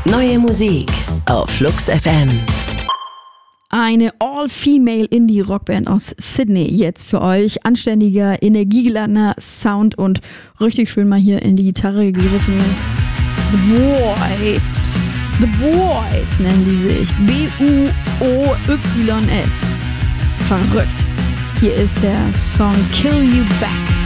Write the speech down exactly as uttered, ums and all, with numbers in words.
Neue Musik auf Flux F M. Eine All-Female Indie-Rockband aus Sydney jetzt für euch. Anständiger, energiegeladener Sound und richtig schön mal hier in die Gitarre gegriffen. The Boys. The Boys nennen die sich. B U O Y S. Verrückt. Hier ist der Song Kill You Back.